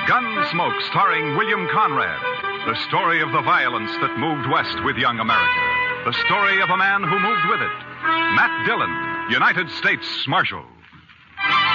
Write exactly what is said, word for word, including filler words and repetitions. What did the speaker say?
Gunsmoke, starring William Conrad. The story of the violence that moved west with young America. The story of a man who moved with it. Matt Dillon, United States Marshal.